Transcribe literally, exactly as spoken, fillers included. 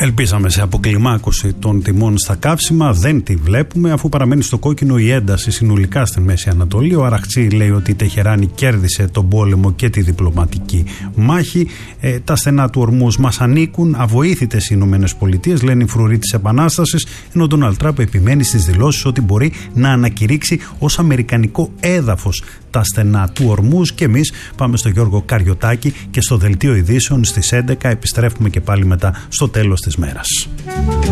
Ελπίζαμε σε αποκλιμάκωση των τιμών στα καύσιμα, δεν τη βλέπουμε, αφού παραμένει στο κόκκινο η ένταση συνολικά στη Μέση Ανατολή. Ο Αραχτσί λέει ότι η Τεχεράνη κέρδισε τον πόλεμο και τη διπλωματική μάχη. Ε, τα στενά του Ορμούζ μας ανήκουν, αβοήθητες οι Ηνωμένες Πολιτείες, λένε οι φρουροί της Επανάστασης, ενώ ο Ντόναλντ Τραμπ επιμένει στις δηλώσεις ότι μπορεί να ανακηρύξει ως αμερικανικό έδαφος τα στενά του Ορμούζ. Και εμείς πάμε στο Γιώργο Καριωτάκη και στο Δελτίο Ειδήσεων στις έντεκα. Επιστρέφουμε και πάλι μετά στο τέλος της μέρας.